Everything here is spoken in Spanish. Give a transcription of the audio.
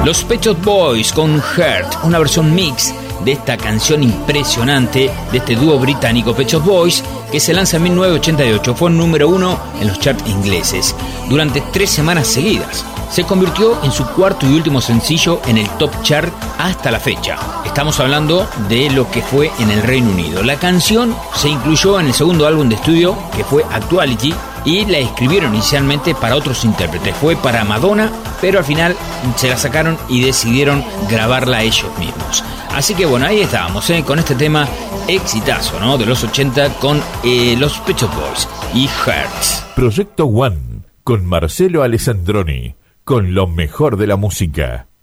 Los Pet Shop Boys con Hurt, una versión mix de esta canción impresionante de este dúo británico Pet Shop Boys, que se lanza en 1988. Fue número 1 en los charts ingleses durante 3 semanas seguidas. Se convirtió en su cuarto y último sencillo en el top chart hasta la fecha. Estamos hablando de lo que fue en el Reino Unido. La canción se incluyó en el segundo álbum de estudio, que fue Actuality, y la escribieron inicialmente para otros intérpretes. Fue para Madonna, pero al final se la sacaron y decidieron grabarla ellos mismos. Así que bueno, ahí estábamos, con este tema exitazo, ¿no?, de los 80 con los Pet Shop Boys y Hertz. Proyecto One con Marcelo Alessandroni, con lo mejor de la música.